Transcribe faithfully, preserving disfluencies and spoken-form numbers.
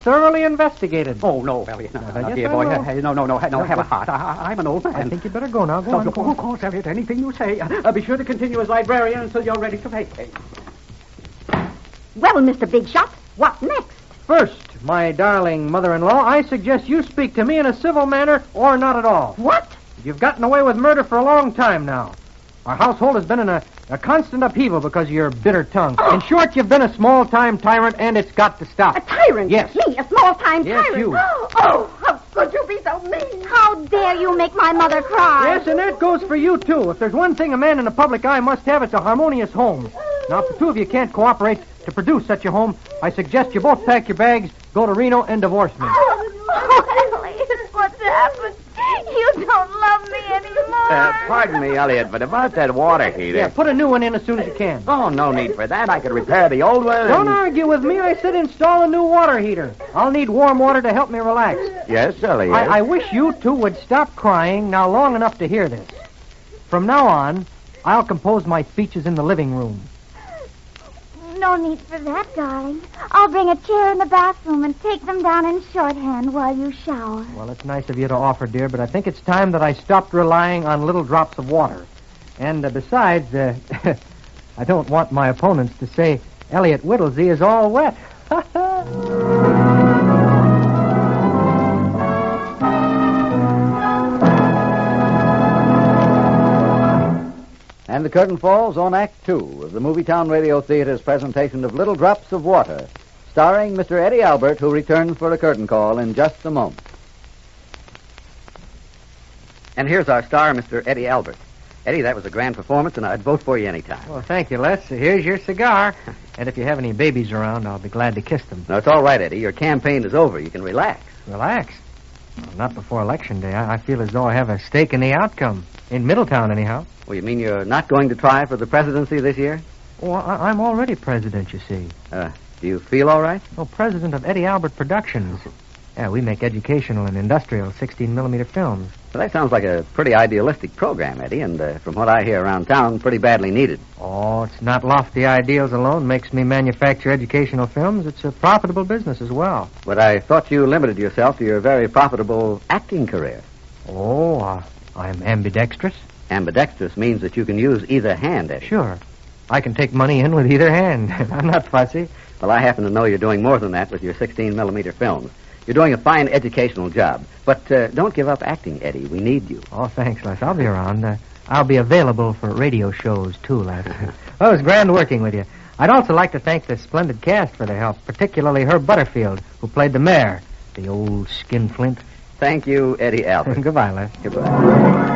thoroughly investigated. Oh, no, Elliot. No, no, no, yes, dear I boy. will. Hey, no, no, no, no, No, have a but- heart. I, I, I'm an old man. I think you'd better go now. Go No, on, no, go oh, on. of course, Elliot. Anything you say. Uh, be sure to continue as librarian until you're ready to vacate. Well, Mister Big Shot, what next? First, my darling mother-in-law, I suggest you speak to me in a civil manner or not at all. What? You've gotten away with murder for a long time now. Our household has been in a, a constant upheaval because of your bitter tongue. Oh. In short, you've been a small-time tyrant, and it's got to stop. A tyrant? Yes. Me, a small-time Yes, tyrant? you. Oh, how could you be so mean? How dare you make my mother cry? Yes, and that goes for you, too. If there's one thing a man in the public eye must have, it's a harmonious home. Now, if the two of you can't cooperate to produce such a home, I suggest you both pack your bags, go to Reno, and divorce me. Oh, Elliot, what's happened? You don't love me anymore. Uh, pardon me, Elliot, but about that water heater... Yeah, put a new one in as soon as you can. Oh, no need for that. I could repair the old one. Don't and- argue with me. I said install a new water heater. I'll need warm water to help me relax. Yes, Elliot. I, I wish you two would stop crying now long enough to hear this. From now on, I'll compose my speeches in the living room. No need for that, darling. I'll bring a chair in the bathroom and take them down in shorthand while you shower. Well, it's nice of you to offer, dear, but I think it's time that I stopped relying on little drops of water. And uh, besides, uh, I don't want my opponents to say Elliot Whittlesey is all wet. And the curtain falls on Act Two of the Movietown Radio Theater's presentation of Little Drops of Water, starring Mister Eddie Albert, who returns for a curtain call in just a moment. And here's our star, Mister Eddie Albert. Eddie, that was a grand performance, and I'd vote for you anytime. Well, thank you, Les. Here's your cigar. And if you have any babies around, I'll be glad to kiss them. No, it's all right, Eddie. Your campaign is over. You can relax. Relax. Well, not before Election Day. I, I feel as though I have a stake in the outcome. In Middletown, anyhow. Well, you mean you're not going to try for the presidency this year? Well, I, I'm already president, you see. Uh, do you feel all right? Well, president of Eddie Albert Productions. Yeah, we make educational and industrial sixteen millimeter films. Well, that sounds like a pretty idealistic program, Eddie, and uh, from what I hear around town, pretty badly needed. Oh, it's not lofty ideals alone makes me manufacture educational films. It's a profitable business as well. But I thought you limited yourself to your very profitable acting career. Oh, uh, I'm ambidextrous. Ambidextrous means that you can use either hand, Eddie. Sure. I can take money in with either hand. I'm not fussy. Well, I happen to know you're doing more than that with your sixteen millimeter films. You're doing a fine educational job. But uh, don't give up acting, Eddie. We need you. Oh, thanks, Les. I'll be around. Uh, I'll be available for radio shows, too, Les. Well, it was grand working with you. I'd also like to thank the splendid cast for their help, particularly Herb Butterfield, who played the mayor, the old skinflint. Thank you, Eddie Albert. Goodbye, Les. Goodbye.